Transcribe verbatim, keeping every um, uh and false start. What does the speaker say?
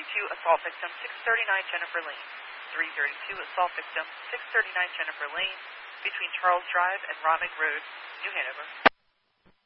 thirty-two, assault victim, six thirty-nine Jennifer Lane. three thirty-two, assault victim, six thirty-nine Jennifer Lane, between Charles Drive and Romig Road, New Hanover.